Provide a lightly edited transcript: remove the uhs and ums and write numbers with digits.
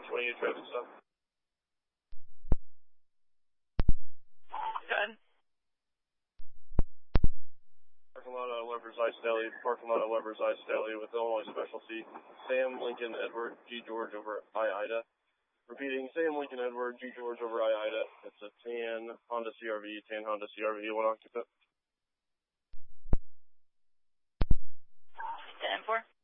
28 traffic stop. Good. Parking lot of Weber's Ice Deli, parking lot of Weber's Ice Deli with Illinois specialty, Sam Lincoln Edward G. George over I-Ida. Repeating, Sam Lincoln Edward G. George over I-Ida. It's a tan Honda CRV, one occupant. 10-4.